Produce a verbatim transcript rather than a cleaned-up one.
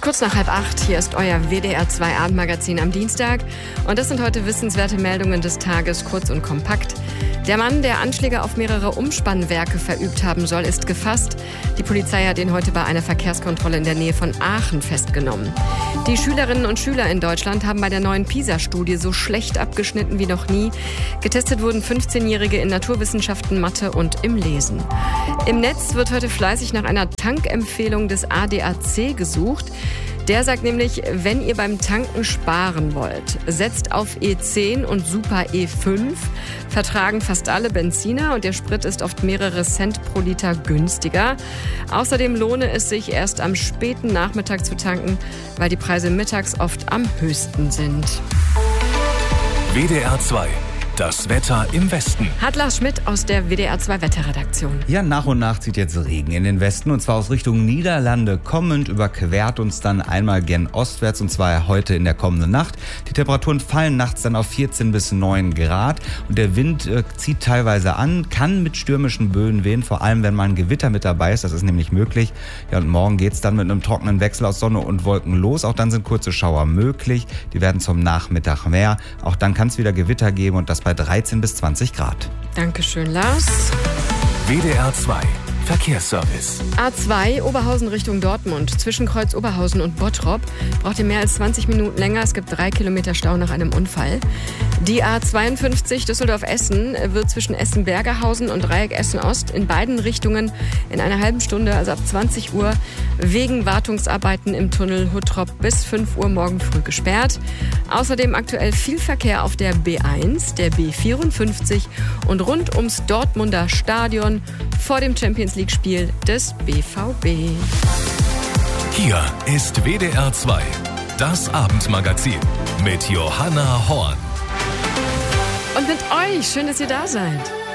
Kurz nach halb acht, hier ist euer W D R zwei Abendmagazin am Dienstag. Und das sind heute wissenswerte Meldungen des Tages, kurz und kompakt. Der Mann, der Anschläge auf mehrere Umspannwerke verübt haben soll, ist gefasst. Die Polizei hat ihn heute bei einer Verkehrskontrolle in der Nähe von Aachen festgenommen. Die Schülerinnen und Schüler in Deutschland haben bei der neuen PISA-Studie so schlecht abgeschnitten wie noch nie. Getestet wurden fünfzehnjährige in Naturwissenschaften, Mathe und im Lesen. Im Netz wird heute fleißig nach einer Tankempfehlung des A D A C gesucht. Der sagt nämlich, wenn ihr beim Tanken sparen wollt, setzt auf E zehn und Super E fünf. Vertragen fast alle Benziner und der Sprit ist oft mehrere Cent pro Liter günstiger. Außerdem lohne es sich erst am späten Nachmittag zu tanken, weil die Preise mittags oft am höchsten sind. W D R zwei. Das Wetter im Westen. Hat Lars Schmidt aus der W D R zwei Wetterredaktion. Ja, nach und nach zieht jetzt Regen in den Westen und zwar aus Richtung Niederlande kommend, überquert uns dann einmal gen ostwärts und zwar heute in der kommenden Nacht. Die Temperaturen fallen nachts dann auf vierzehn bis neun Grad und der Wind äh, zieht teilweise an, kann mit stürmischen Böen wehen, vor allem wenn mal ein Gewitter mit dabei ist, das ist nämlich möglich. Ja, und morgen geht's dann mit einem trockenen Wechsel aus Sonne und Wolken los, auch dann sind kurze Schauer möglich, die werden zum Nachmittag mehr. Auch dann kann es wieder Gewitter geben und das bei dreizehn bis zwanzig Grad. Dankeschön, Lars. W D R zwei Verkehrsservice. A zwei Oberhausen Richtung Dortmund. Zwischen Kreuz Oberhausen und Bottrop braucht ihr mehr als zwanzig Minuten länger. Es gibt drei Kilometer Stau nach einem Unfall. Die A zweiundfünfzig Düsseldorf-Essen wird zwischen Essen-Bergerhausen und Dreieck Essen-Ost in beiden Richtungen in einer halben Stunde, also ab zwanzig Uhr, wegen Wartungsarbeiten im Tunnel Huttrop bis fünf Uhr morgen früh gesperrt. Außerdem aktuell viel Verkehr auf der B eins, der B vierundfünfzig und rund ums Dortmunder Stadion vor dem Champions League-Spiel des B V B. Hier ist W D R zwei, das Abendmagazin mit Johanna Horn. Und mit euch, schön, dass ihr da seid.